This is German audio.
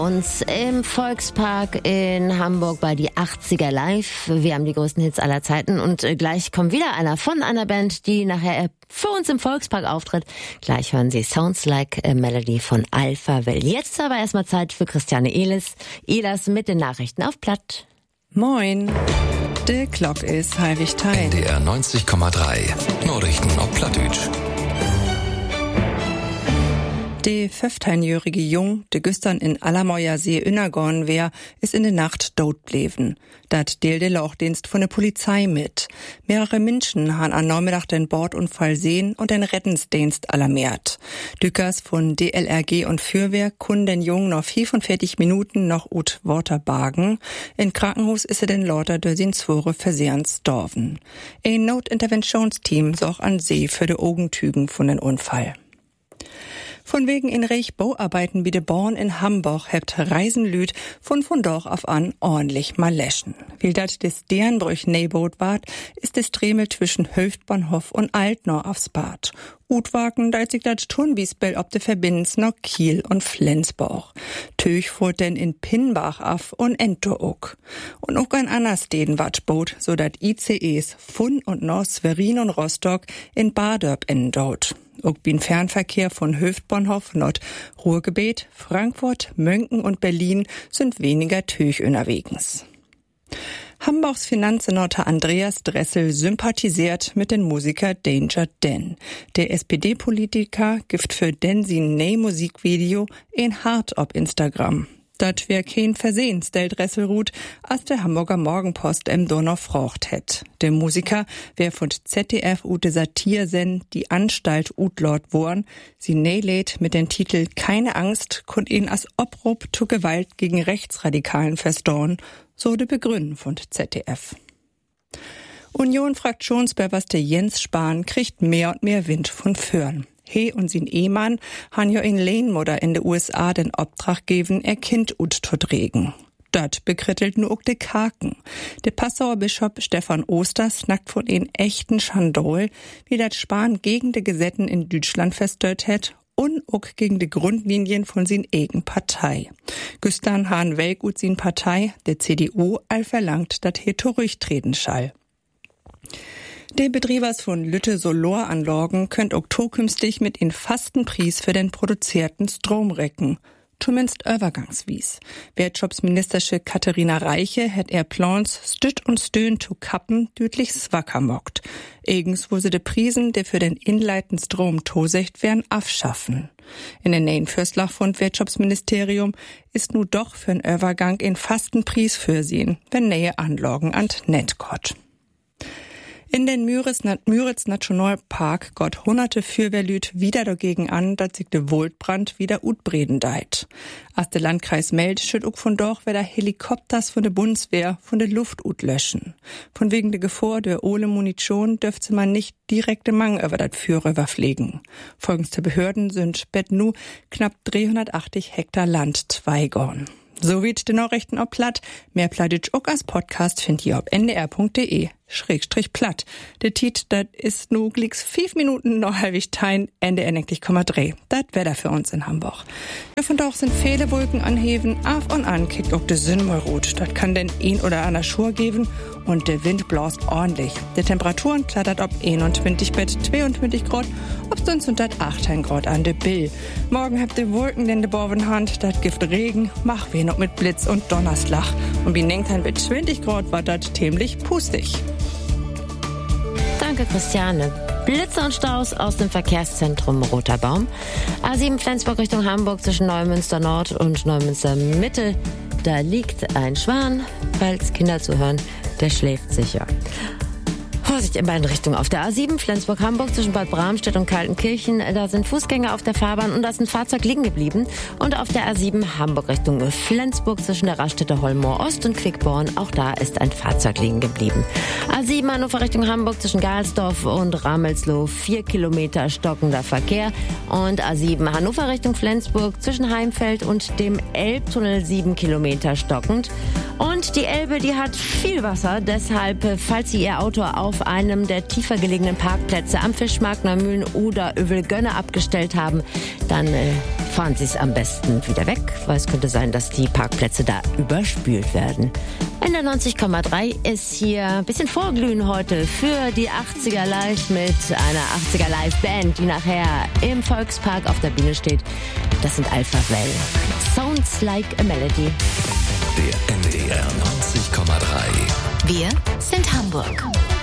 Uns im Volkspark in Hamburg bei die 80er Live. Wir haben die größten Hits aller Zeiten und gleich kommt wieder einer von einer Band, die nachher für uns im Volkspark auftritt. Gleich hören Sie Sounds Like a Melody von Alpha Will. Jetzt aber erstmal Zeit für Christiane Ehlers mit den Nachrichten auf Platt. Moin, der Glock ist halbig teil. NDR 90,3 Nachrichten auf Plattdeutsch. Der 15-jährige Jung, der gestern in Allermoyer See innergorn wär, ist in der Nacht tot bleiben. Dat deelt der Lauchdienst von der Polizei mit. Mehrere Menschen han an Nachmittag den Bordunfall sehen und den Rettungsdienst alarmiert. Dükers von DLRG und Feuerwehr können den Jungen noch 45 Minuten noch ut Water bargen. In Krankenhaus ist er den lauter durch den Zwore versehens dorven. Ein Notinterventionsteam ist auch an See für die Augentügen von den Unfall. Von wegen in Reich Bauarbeiten wie de Born in Hamburg hebt Reisenlüd von doch auf an ordentlich mal läschen. Wie dat des Dernbrüch Nähboot ward, ist des Dremel zwischen Höftbahnhof und Altnor aufs Bad. Utwagen, da sich dat Turnbiesbell ob de Verbindens noch Kiel und Flensburg. Töch fuhrt denn in Pinnbach af und Entook. Und auch ein anderes Steden ward Boot, so dat ICEs von und noch Schwerin und Rostock in Badörp endot. Auch bin Fernverkehr von Höftbahnhof, Nord-Ruhrgebiet, Frankfurt, München und Berlin sind weniger Töch unterwegs. Hamburgs Finanzsenator Andreas Dressel sympathisiert mit dem Musiker Danger Dan. Der SPD-Politiker gibt für den sein Musikvideo ein Hart auf Instagram. Dat wär kein Versehen, stellt Dresselruth, als der Hamburger Morgenpost Donau fraucht hätt. Der Musiker wär von ZDF ute Satirsen die Anstalt Utlord worn. Sie lädt mit dem Titel Keine Angst, konnt ihn als Obruf zu Gewalt gegen Rechtsradikalen verstorben, so de Begründen von ZDF. Union-Fraktionsbewerber Jens Spahn kriegt mehr und mehr Wind von Föhren. He und sin Ehemann han jo in Lehnmutter in de USA den Obtrag geben, Kind ut tot regen. Dat bekrittelt nu ook de Kaken. Der Passauer Bischof Stefan Osters snackt von en echten Schandol, wie dat Spahn gegen de Gesetten in Deutschland verstört hätt und ook gegen de Grundlinien von sin eigen Partei. Gestern han Welk ut sin Partei, der CDU, all verlangt, dat he zurücktreten schall. Der Betriebers von Lütte Solaranlagen könnt auch zukünftig mit in fasten Preis für den produzierten Strom recken. Zumindest übergangswies. Wirtschaftsministersche Katharina Reiche hätt Plans Stütt und Stöhn zu kappen, dütlich zwacker mockt. Eigens wo sie de Prisen, der für den inleiten Strom tosecht werden, abschaffen. In den neuen Fürslach von Wirtschaftsministerium ist nu doch für den Übergang in fasten Preis fürsehen, wenn nähe Anlagen an Net gott. In den Müritz Nationalpark gott hunderte Feuerwehrlüt wieder dagegen an, dass sich de Waldbrand wieder utbreden deit. Als der Landkreis meldet, schütt auch von doch wieder Helikopters von der Bundeswehr von der Luft löschen. Von wegen der Gefahr der Ole Munition dürfte man nicht direkte Mang über dat Feuer überpflegen. Folgens der Behörden sind bet nu knapp 380 Hektar Land zweigorn. So wie die Nachrichten auf Platt. Mehr Plattdeutsch auch als Podcast findet ihr auf ndr.de/platt. Der Titel, das ist nur glicks 5 Minuten noch halbig tein, NDR 90,3. Das wär da für uns in Hamburg. Ja, von dort sind viele Wolken anheben, auf und an kickt auch der Sünmerrot. Das kann denn ein oder einer Schur geben und der Wind bläst ordentlich. Die Temperaturen klattert ob 21 bis 22 Grad, ob sonst und dat 18 Grad an der Bill. Morgen habt ihr Wolken in der Borvenhand, dat Gift Regen, mach wir noch mit Blitz und Donnerslach. Und wie denkt dann mit 20 Grad war dat ziemlich pustig. Danke, Christiane. Blitze und Staus aus dem Verkehrszentrum Roter Baum. A7 Flensburg Richtung Hamburg zwischen Neumünster Nord und Neumünster Mitte. Da liegt ein Schwan. Falls Kinder zuhören, der schläft sicher. Vorsicht in beiden Richtungen. Auf der A7 Flensburg-Hamburg zwischen Bad Bramstedt und Kaltenkirchen, da sind Fußgänger auf der Fahrbahn und da ist ein Fahrzeug liegen geblieben. Und auf der A7 Hamburg Richtung Flensburg zwischen der Raststätte Holmoor Ost und Quickborn, auch da ist ein Fahrzeug liegen geblieben. A7 Hannover Richtung Hamburg zwischen Galsdorf und Ramelsloh, 4 Kilometer stockender Verkehr. Und A7 Hannover Richtung Flensburg zwischen Heimfeld und dem Elbtunnel 7 Kilometer stockend. Und die Elbe, die hat viel Wasser, deshalb, falls Sie Ihr Auto auf einem der tiefer gelegenen Parkplätze am Fischmarkt Neumühlen oder Övelgönne abgestellt haben, dann fahren Sie es am besten wieder weg, weil es könnte sein, dass die Parkplätze da überspült werden. In der 90,3 ist hier ein bisschen Vorglühen heute für die 80er Live mit einer 80er Live-Band, die nachher im Volkspark auf der Bühne steht. Das sind Alpha Well. Sounds like a Melody. Der NDR 90,3. Wir sind Hamburg.